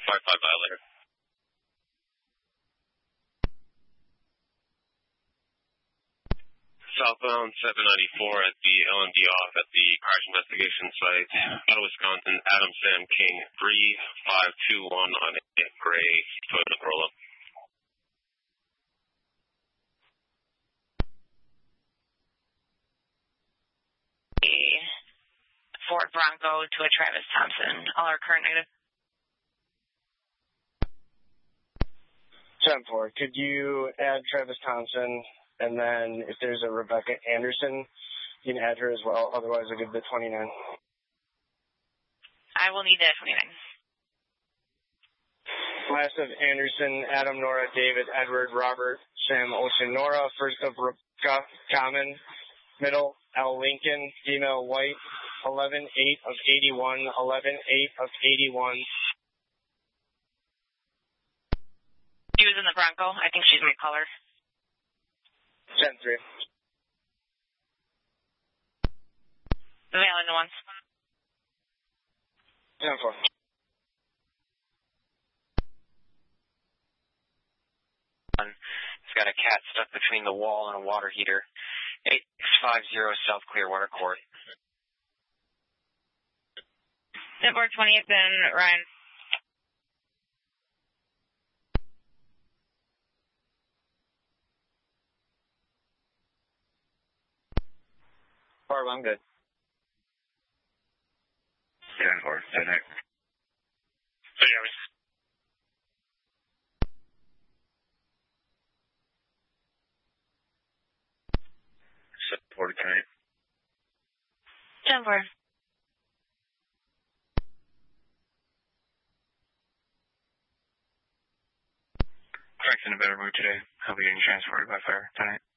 5-5 violator. Southbound 794 at the LMD off at the crash investigation site out of Wisconsin, Adam Sam King, 3521 on a gray Toyota Corolla. Ford Bronco to a Travis Thompson. All are current negative. 10-4, could you add Travis Thompson, and then if there's a Rebecca Anderson, you can add her as well. Otherwise, I'll give the 29. I will need the 29. Last of Anderson, Adam, Nora, David, Edward, Robert, Sam, Ocean, Nora. First of Rebecca, Common. Middle, L. Lincoln. Female, White. 11-8 of 81. 11-8 of 81. She was in the Bronco. I think she's my color. 10-3. The valid ones. 10-4. It's got a cat stuck between the wall and a water heater. 850 South Clearwater Court. 420th and Ryan. Barb, I'm good. 10-4, 10-8. 3 hours. Support tonight. 10-4. Frank's in a better mood today. He'll be getting transported by fire tonight.